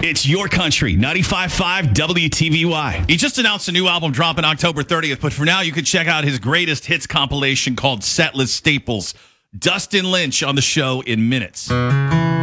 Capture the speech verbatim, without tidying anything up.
It's your country, ninety-five point five W T V Y. He just announced a new album dropping October thirtieth, but for now, you can check out his greatest hits compilation called Setlist Staples. Dustin Lynch on the show in minutes.